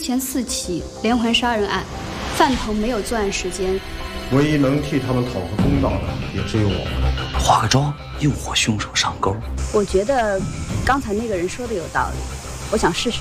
前4起连环杀人案，范鹏没有作案时间。 唯一能替他们讨个公道的，也只有我们。 化个妆，诱惑凶手上钩。 我觉得刚才那个人说的有道理，我想试试。